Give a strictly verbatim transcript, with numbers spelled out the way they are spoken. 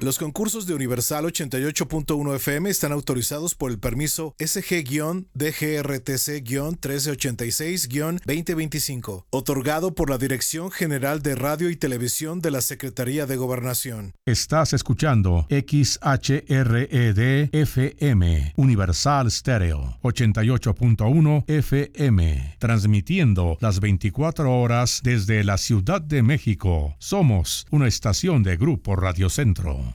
Los concursos de Universal ochenta y ocho punto uno F M están autorizados por el permiso S G D G R T C trece ochenta y seis veinte veinticinco, otorgado por la Dirección General de Radio y Televisión de la Secretaría de Gobernación. Estás escuchando X H R E D F M, Universal Stereo, ochenta y ocho punto uno F M, transmitiendo las veinticuatro horas desde la Ciudad de México. Somos una estación de Grupo Radio Centro.